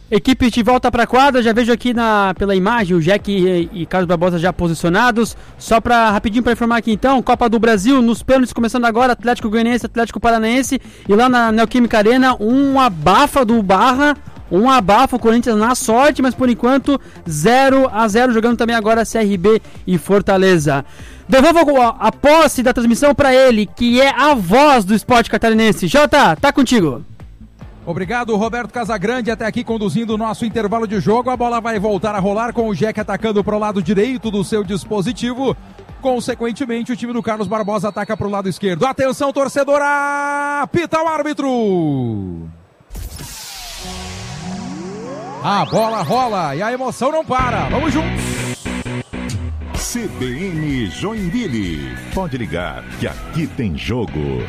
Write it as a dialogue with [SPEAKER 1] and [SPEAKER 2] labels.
[SPEAKER 1] Equipe de volta para a quadra, já vejo aqui pela imagem o Jack e Carlos Barbosa já posicionados. Só para rapidinho para informar aqui então, Copa do Brasil, nos pênaltis começando agora, Atlético Goianiense, Atlético Paranaense. E lá na Neoquímica Arena, um abafa do Barra, um abafa o Corinthians na sorte, mas por enquanto 0-0, jogando também agora CRB e Fortaleza. Devolvo a posse da transmissão para ele, que é a voz do esporte catarinense. Jota, tá contigo.
[SPEAKER 2] Obrigado, Roberto Casagrande, até aqui conduzindo o nosso intervalo de jogo. A bola vai voltar a rolar com o Jack atacando para o lado direito do seu dispositivo. Consequentemente, o time do Carlos Barbosa ataca para o lado esquerdo. Atenção, torcedora! Apita o árbitro! A bola rola e a emoção não para. Vamos juntos!
[SPEAKER 3] CBN Joinville. Pode ligar que aqui tem jogo.